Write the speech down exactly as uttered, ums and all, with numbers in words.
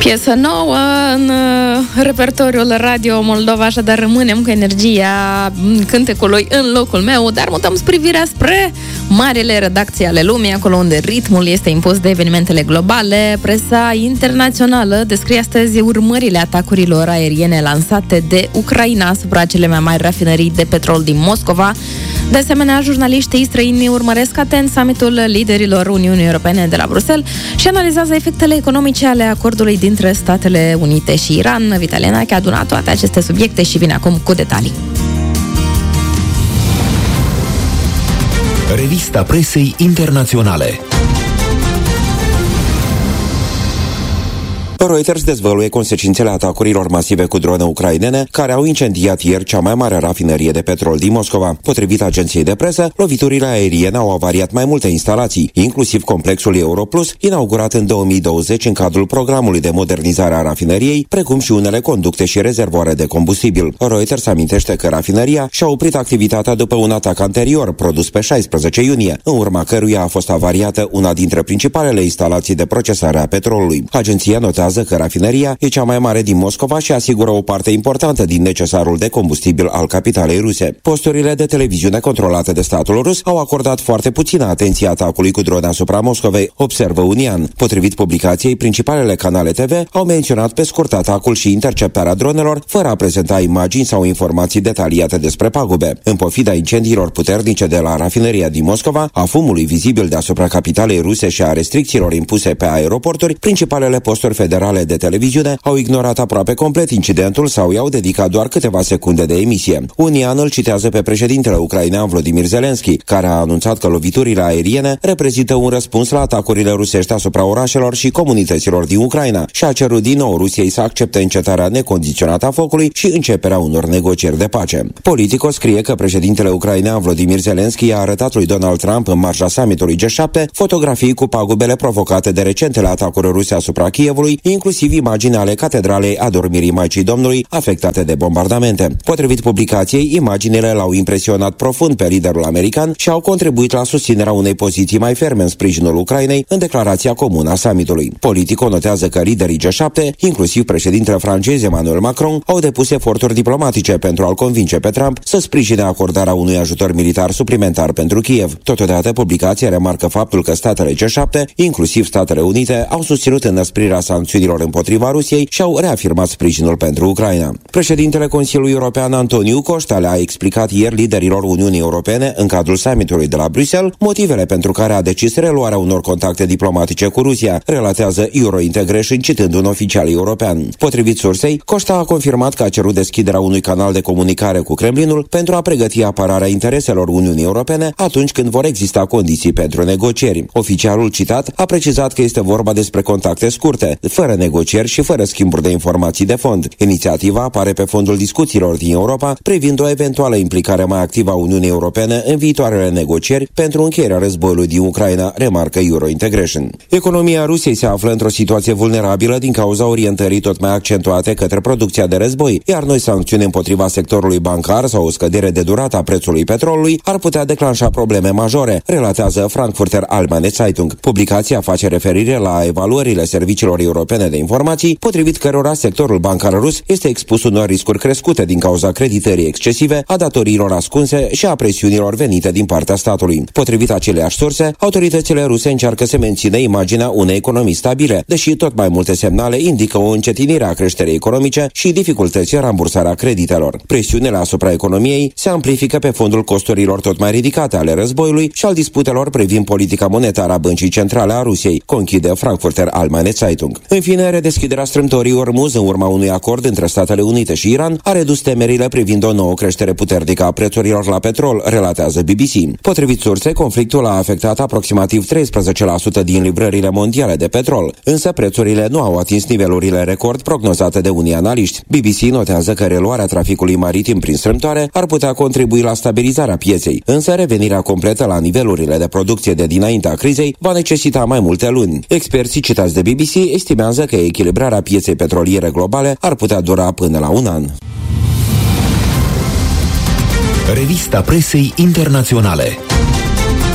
Piesă nouă în uh, repertoriul Radio Moldova, așadar rămânem cu energia cântecului în locul meu, dar mutăm privirea spre marile redacții ale lumii, acolo unde ritmul este impus de evenimentele globale. Presa internațională descrie astăzi urmările atacurilor aeriene lansate de Ucraina asupra cele mai mari rafinării de petrol din Moscova. De asemenea, jurnaliștii străini urmăresc atent summitul liderilor Uniunii Europene de la Bruxelles și analizează efectele economice ale acordului dintre Statele Unite și Iran. Vitalena a adunat toate aceste subiecte și vine acum cu detalii. Revista presei internaționale. Reuters dezvăluie consecințele atacurilor masive cu drone ucrainene care au incendiat ieri cea mai mare rafinărie de petrol din Moscova. Potrivit agenției de presă, loviturile aeriene au avariat mai multe instalații, inclusiv complexul Europlus, inaugurat în două mii douăzeci în cadrul programului de modernizare a rafinăriei, precum și unele conducte și rezervoare de combustibil. Reuters amintește că rafinăria și-a oprit activitatea după un atac anterior, produs pe șaisprezece iunie, în urma căruia a fost avariată una dintre principalele instalații de procesare a petrolului. Agenția notează că rafineria e cea mai mare din Moscova și asigură o parte importantă din necesarul de combustibil al capitalei ruse. Posturile de televiziune controlate de statul rus au acordat foarte puțină atenție atacului cu drone asupra Moscovei, observă Unian. Potrivit publicației, principalele canale T V au menționat pe scurt atacul și interceptarea dronelor, fără a prezenta imagini sau informații detaliate despre pagube. În pofida incendiilor puternice de la rafineria din Moscova, a fumului vizibil deasupra capitalei ruse și a restricțiilor impuse pe aeroporturi, principalele posturi federale de televiziune au ignorat aproape complet incidentul sau i-au dedicat doar câteva secunde de emisie. Unian îl citează pe președintele ucrainean Volodymyr Zelensky, care a anunțat că loviturile aeriene reprezintă un răspuns la atacurile rusești asupra orașelor și comunităților din Ucraina și a cerut din nou Rusiei să accepte încetarea necondiționată a focului și începerea unor negocieri de pace. Politico scrie că președintele ucrainean Volodymyr Zelensky a arătat lui Donald Trump în marja summitului G șapte fotografii cu pagubele provocate de recentele atacuri ruse asupra Kievului, inclusiv imagini ale catedralei Adormirii Maicii Domnului afectate de bombardamente. Potrivit publicației, imaginile l-au impresionat profund pe liderul american și au contribuit la susținerea unei poziții mai ferme în sprijinul Ucrainei în declarația comună a summitului. Politico notează că liderii G șapte, inclusiv președintele francez Emmanuel Macron, au depus eforturi diplomatice pentru a-l convinge pe Trump să sprijine acordarea unui ajutor militar suplimentar pentru Kiev. Totodată, publicația remarcă faptul că statele G șapte, inclusiv Statele Unite, au susținut înăsprirea sancțiunilor împotriva Rusiei și au reafirmat sprijinul pentru Ucraina. Președintele Consiliului European Antoniu Costa le-a explicat ieri liderilor Uniunii Europene în cadrul summitului de la Bruxelles motivele pentru care a decis reluarea unor contacte diplomatice cu Rusia, relatează Eurointegration citând un oficial european. Potrivit sursei, Costa a confirmat că a cerut deschiderea unui canal de comunicare cu Kremlinul pentru a pregăti apărarea intereselor Uniunii Europene atunci când vor exista condiții pentru negocieri. Oficialul citat a precizat că este vorba despre contacte scurte, fără negocieri și fără schimburi de informații de fond. Inițiativa apare pe fondul discuțiilor din Europa privind o eventuală implicare mai activă a Uniunii Europene în viitoarele negocieri pentru încheierea războiului din Ucraina, remarcă Eurointegration. Economia Rusiei se află într-o situație vulnerabilă din cauza orientării tot mai accentuate către producția de război, iar noi sancțiuni împotriva sectorului bancar sau o scădere de durată a prețului petrolului ar putea declanșa probleme majore, relatează Frankfurter Allgemeine Zeitung. Publicația face referire la evaluările serviciilor europene de informații, potrivit cărora sectorul bancar rus este expus unor riscuri crescute din cauza creditării excesive, a datoriilor ascunse și a presiunilor venite din partea statului. Potrivit aceleași surse, autoritățile ruse încearcă să mențină imaginea unei economii stabile, deși tot mai multe semnale indică o încetinire a creșterii economice și dificultăți în rambursarea creditelor. Presiunile asupra economiei se amplifică pe fondul costurilor tot mai ridicate ale războiului și al disputelor privind politica monetară a Băncii Centrale a Rusiei, conchide Frankfurter Allgemeine Zeitung. În fine, redeschiderea strâmtorii Ormuz în urma unui acord între Statele Unite și Iran a redus temerile privind o nouă creștere puternică a prețurilor la petrol, relatează B B C. Potrivit surse, conflictul a afectat aproximativ treisprezece la sută din livrările mondiale de petrol, însă prețurile nu au atins nivelurile record prognozate de unii analiști. B B C notează că reluarea traficului maritim prin strâmtoare ar putea contribui la stabilizarea pieței, însă revenirea completă la nivelurile de producție de dinaintea crizei va necesita mai multe luni. Experții citați de B B C estimează că echilibrarea pieței petroliere globale ar putea dura până la un an. Revista presei internaționale.